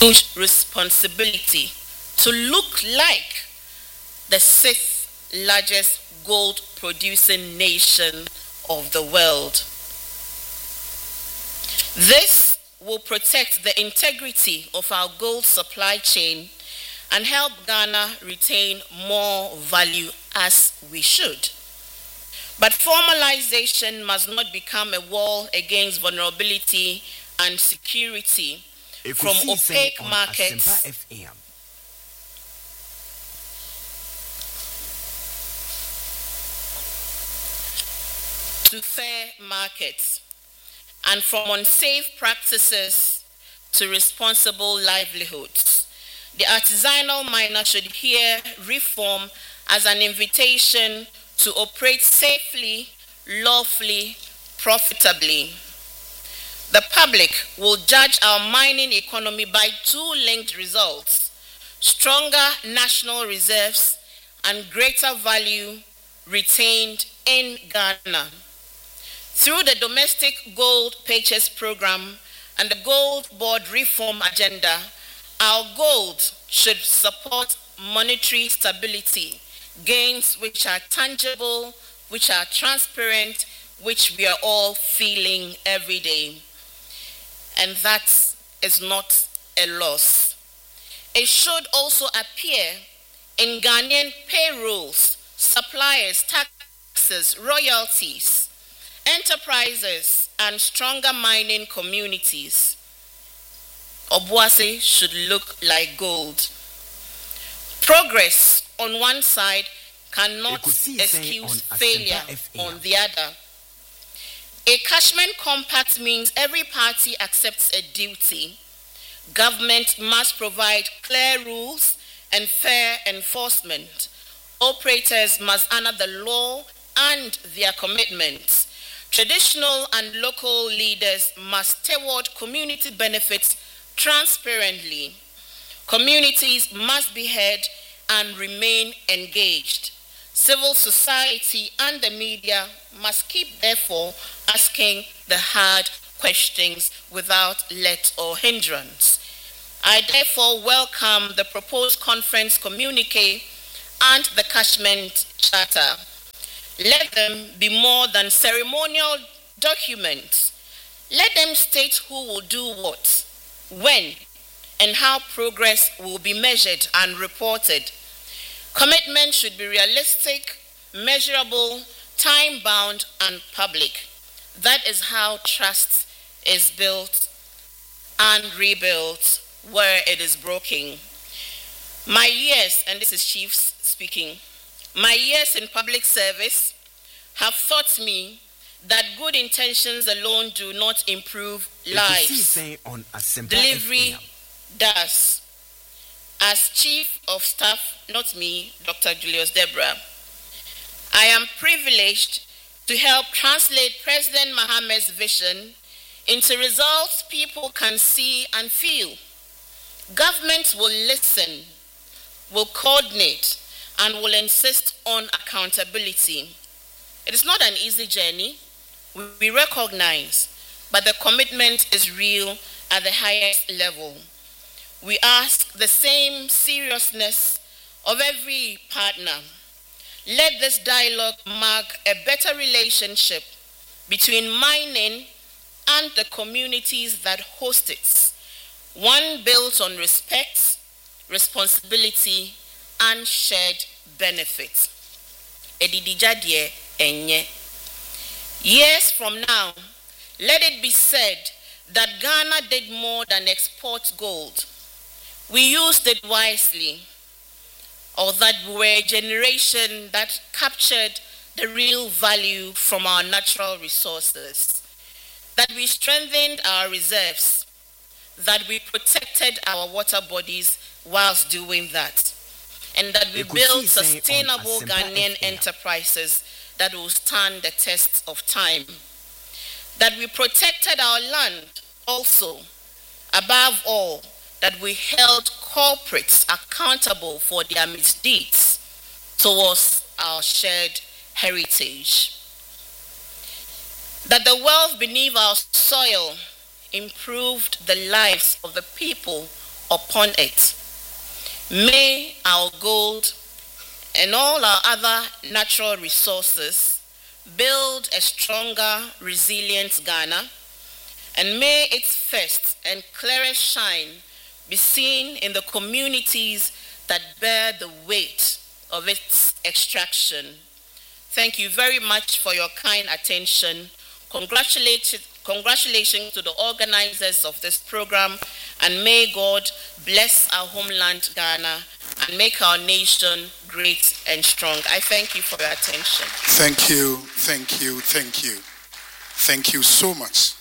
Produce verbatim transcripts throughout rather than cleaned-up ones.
huge responsibility to look like the sixth largest gold producing nation of the world. This will protect the integrity of our gold supply chain and help Ghana retain more value as we should. But formalization must not become a wall against vulnerability and security from opaque markets to fair markets, and from unsafe practices to responsible livelihoods. The artisanal miner should hear reform as an invitation to operate safely, lawfully, profitably. The public will judge our mining economy by two linked results: stronger national reserves and greater value retained in Ghana. Through the Domestic Gold Purchase Program and the Gold Board Reform Agenda, our gold should support monetary stability, gains which are tangible, which are transparent, which we are all feeling every day. And that is not a loss. It should also appear in Ghanaian payrolls, suppliers, taxes, royalties, enterprises, and stronger mining communities. Obuasi should look like gold. Progress on one side cannot excuse failure on the other. A Cashman Compact means every party accepts a duty. Government must provide clear rules and fair enforcement. Operators must honor the law and their commitments. Traditional and local leaders must steward community benefits transparently. Communities must be heard and remain engaged. Civil society and the media must keep, therefore, asking the hard questions without let or hindrance. I therefore welcome the proposed conference communique and the Cashman Charter. Let them be more than ceremonial documents. Let them state who will do what, when, and how progress will be measured and reported. Commitment should be realistic, measurable, time-bound, and public. That is how trust is built and rebuilt where it is broken. My years, and this is Chief speaking, my years in public service have taught me that good intentions alone do not improve lives. Delivery does. As Chief of Staff, not me, Doctor Julius Deborah, I am privileged to help translate President Mohammed's vision into results people can see and feel. Government will listen, will coordinate, and will insist on accountability. It is not an easy journey, we recognize, but the commitment is real at the highest level. We ask the same seriousness of every partner. Let this dialogue mark a better relationship between mining and the communities that host it, one built on respect, responsibility, and shared benefits. Edidijadie enye. Years from now, let it be said that Ghana did more than export gold. We used it wisely, or that we were a generation that captured the real value from our natural resources, that we strengthened our reserves, that we protected our water bodies whilst doing that, and that we built sustainable Ghanaian enterprises that will stand the test of time, that we protected our land also, above all, that we held corporates accountable for their misdeeds towards our shared heritage, that the wealth beneath our soil improved the lives of the people upon it. May our gold and all our other natural resources build a stronger, resilient Ghana, and may its first and clearest shine be seen in the communities that bear the weight of its extraction. Thank you very much for your kind attention. Congratulations, congratulations to the organizers of this program, and may God bless our homeland, Ghana, and make our nation great and strong. I thank you for your attention. Thank you, thank you, thank you. Thank you so much,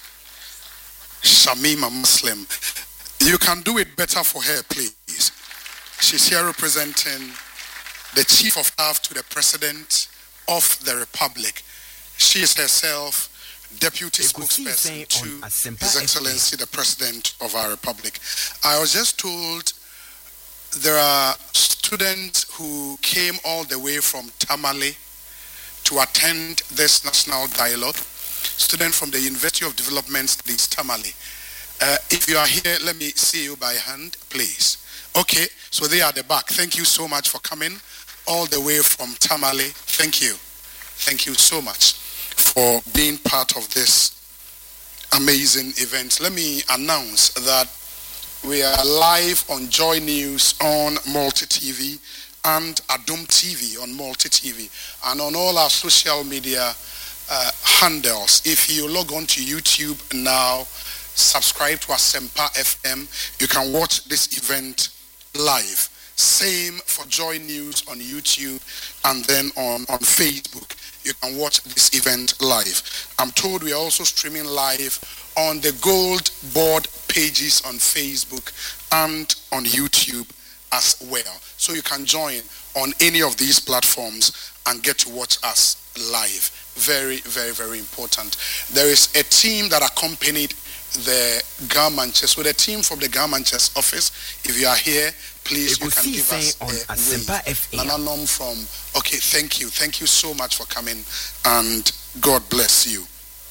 Shamima Muslim. You can do it better for her, please. She's here representing the Chief of Staff to the President of the Republic. She is herself Deputy Spokesperson to His Excellency the President of our Republic. I was just told there are students who came all the way from Tamale to attend this national dialogue. Students from the University of Development Studies, Tamale. Uh, if you are here, let me see you by hand, please. Okay, so they are at the back. Thank you so much for coming all the way from Tamale. Thank you. Thank you so much for being part of this amazing event. Let me announce that we are live on Joy News on Multi T V and Adum T V on Multi T V and on all our social media uh, handles. If you log on to YouTube now, subscribe to Asempa F M, you can watch this event live. Same for Joy News on YouTube and then on, on Facebook. You can watch this event live. I'm told we are also streaming live on the Gold Board pages on Facebook and on YouTube as well. So you can join on any of these platforms and get to watch us live. Very, very, very important. There is a team that accompanied the Garmanches. So the team from the Garmanches office, if you are here, please, you can give us a wave. Nananom from, okay, thank you. Thank you so much for coming, and God bless you.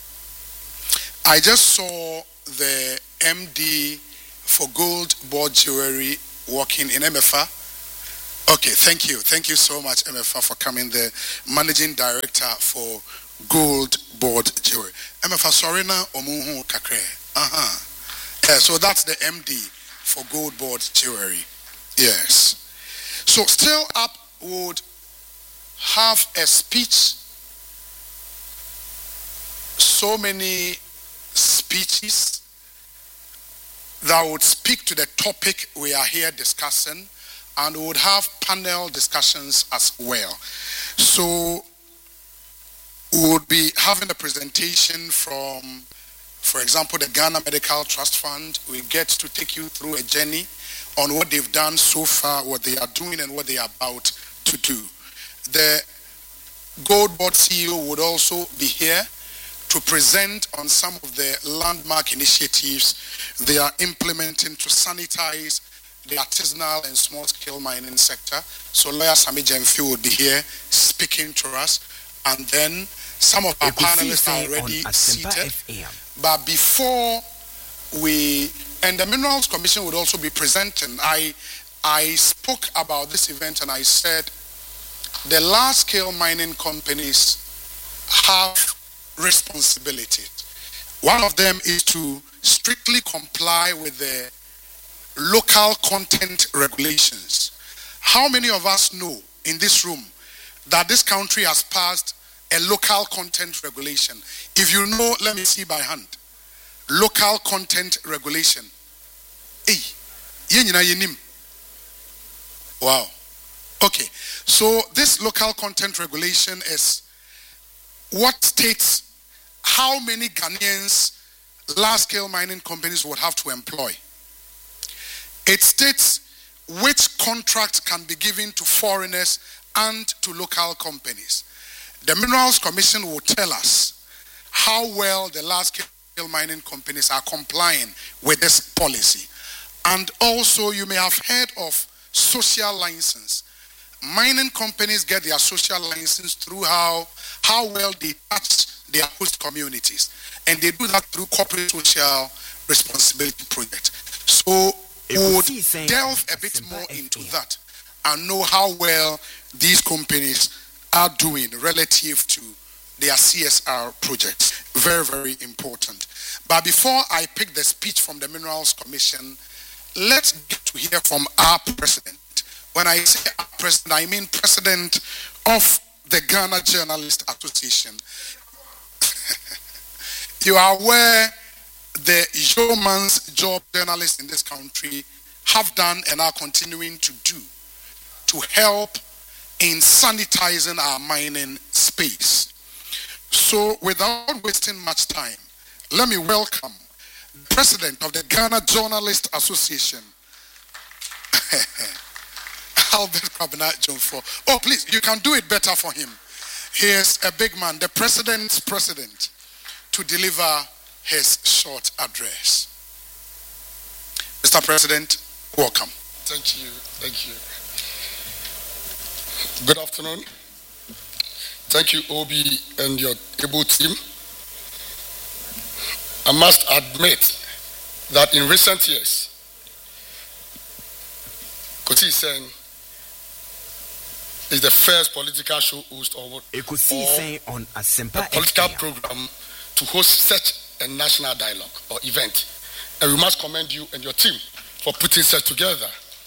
I just saw the M D for Gold Board Jewelry walking in M F A. Okay, thank you. Thank you so much, M F A, for coming, the Managing Director for Gold Board Jewelry. M F A, Sorina Omuhu Kakre. Uh-huh. Yeah, so that's the M D for Gold Board Jewelry. Yes. So Still Up would have a speech, so many speeches that would speak to the topic we are here discussing, and we would have panel discussions as well. So we would be having a presentation from, for example, the Ghana Medical Trust Fund. We get to take you through a journey on what they've done so far, what they are doing, and what they are about to do. The Gold Board C E O would also be here to present on some of the landmark initiatives they are implementing to sanitize the artisanal and small-scale mining sector. So Lawyer Sami Jemfi would be here speaking to us, and then some of our panelists are already seated. But before we, and the Minerals Commission would also be presenting. I, I spoke about this event and I said the large-scale mining companies have responsibility. One of them is to strictly comply with the local content regulations. How many of us know in this room that this country has passed a local content regulation? If you know, let me see by hand. Local content regulation. Hey, wow. Okay, so this local content regulation is what states how many Ghanaians large-scale mining companies would have to employ. It states which contract can be given to foreigners and to local companies. The Minerals Commission will tell us how well the large-scale mining companies are complying with this policy. And also, you may have heard of social license. Mining companies get their social license through how, how well they touch their host communities. And they do that through corporate social responsibility project. So would delve a bit more into that and know how well these companies are doing relative to their C S R projects. Very, very important. But before I pick the speech from the Minerals Commission, let's get to hear from our president. When I say our president, I mean president of the Ghana Journalists Association. You are aware the yeoman's job journalists in this country have done and are continuing to do to help in sanitizing our mining space. So without wasting much time, let me welcome the president of the Ghana Journalists Association, Albert Kwabena Jomfo. Oh, please, you can do it better for him. He is a big man, the president's president, to deliver his short address. Mister President, welcome. Thank you. Thank you. Good afternoon. Thank you, Obi, and your able team. I must admit that in recent years, Koti Sen is the first political show host or, or on a, a political program to host such a national dialogue or event. And we must commend you and your team for putting such together.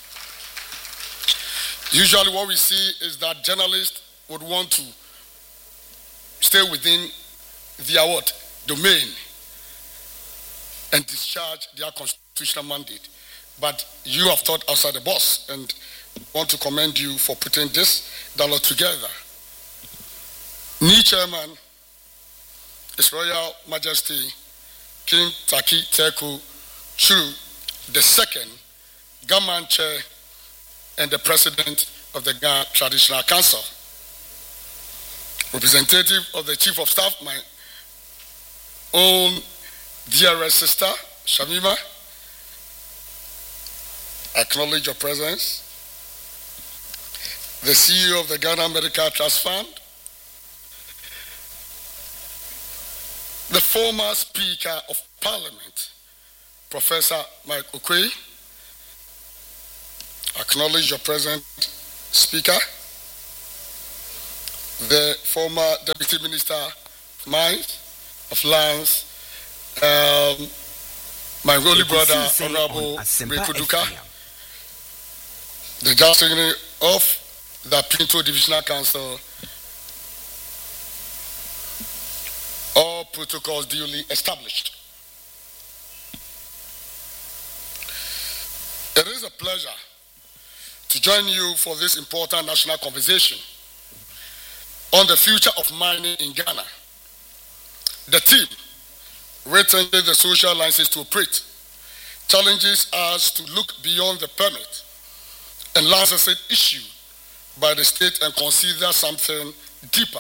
Usually what we see is that journalists would want to stay within their what? Domain and discharge their constitutional mandate. But you have thought outside the box and want to commend you for putting this dialogue together. New chairman, His Royal Majesty King Taki Teku Churu the second, Government Chair and the President of the Ghana Traditional Council. Representative of the Chief of Staff, my own dearest sister, Shamima, acknowledge your presence. The C E O of the Ghana Medical Trust Fund, the former Speaker of Parliament, Professor Mike Okoye, acknowledge your present Speaker, the former Deputy Minister of Mines, of Lands, um, my holy brother, Honorable Brekuduka, the General Secretary of the Pinto Divisional Council, all protocols duly established. It is a pleasure to join you for this important national conversation on the future of mining in Ghana. The team, retaining the social license to operate, challenges us to look beyond the permit and license issue by the state and consider something deeper.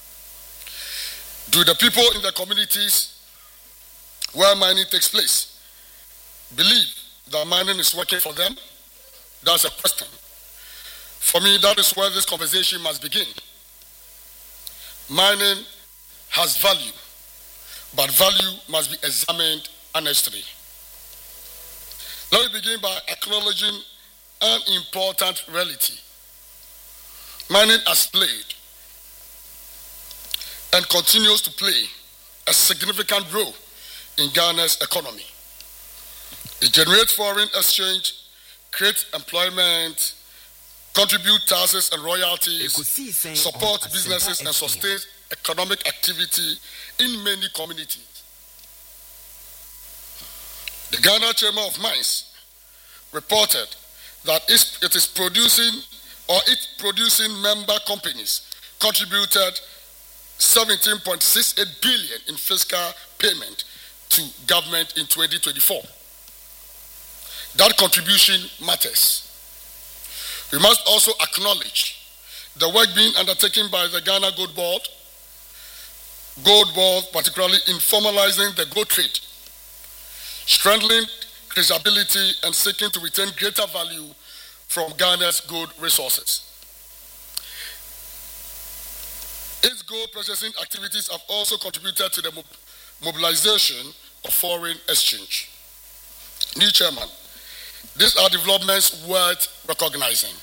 Do the people in the communities where mining takes place believe that mining is working for them? That's a question. For me, that is where this conversation must begin. Mining has value, but value must be examined honestly. Let me begin by acknowledging an important reality. Mining has played and continues to play a significant role in Ghana's economy. It generates foreign exchange, creates employment, contributes taxes and royalties, supports businesses and sustains economic activity in many communities. The Ghana Chamber of Mines reported that it is producing or its producing member companies contributed seventeen point six eight billion in fiscal payment to government in twenty twenty-four. That contribution matters. We must also acknowledge the work being undertaken by the Ghana Gold Board, Gold Board particularly in formalizing the gold trade, strengthening traceability and seeking to retain greater value from Ghana's gold resources. Its gold processing activities have also contributed to the mob mobilization of foreign exchange. New chairman, These are developments worth recognizing.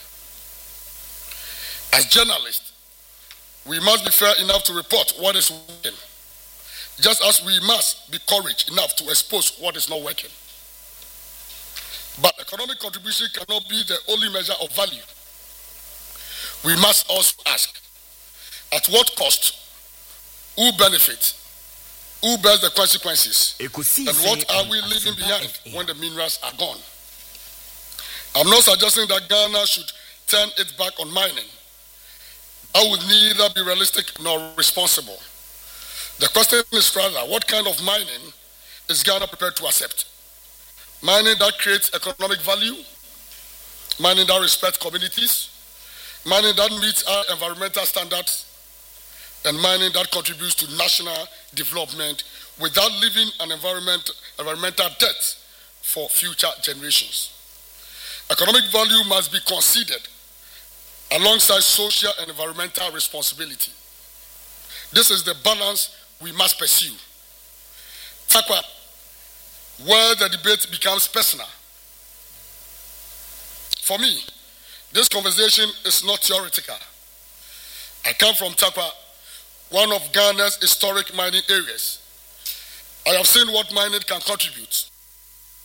As journalists, we must be fair enough to report what is working, just as we must be courageous enough to expose what is not working. But economic contribution cannot be the only measure of value. We must also ask, at what cost? Who benefits? Who bears the consequences? And what are we leaving behind when the minerals are gone? I'm not suggesting that Ghana should turn its back on mining. That would neither be realistic nor responsible. The question is rather, what kind of mining is Ghana prepared to accept? Mining that creates economic value, mining that respects communities, mining that meets our environmental standards, and mining that contributes to national development without leaving an environment, environmental debt for future generations. Economic value must be considered alongside social and environmental responsibility. This is the balance we must pursue. Takwa, where the debate becomes personal. For me, this conversation is not theoretical. I come from Takwa, one of Ghana's historic mining areas. I have seen what mining can contribute.